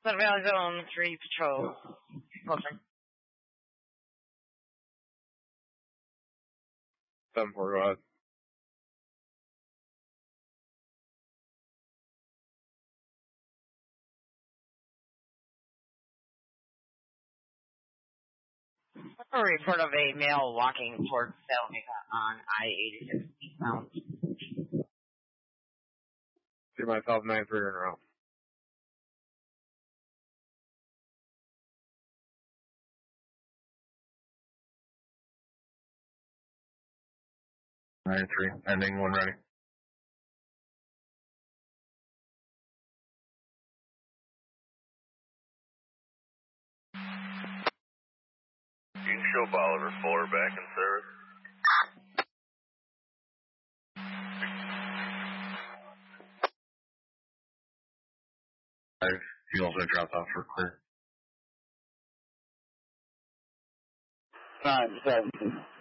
Sun Valley Zone 3 Patrol. Closing. 7-4, go ahead. A report of a male walking towards Salamica on I-86 eastbound. See myself 9-3 in a row. Ending, one ready. You can show Bolivar Fuller back in service. He also dropped off for clear. 9-7.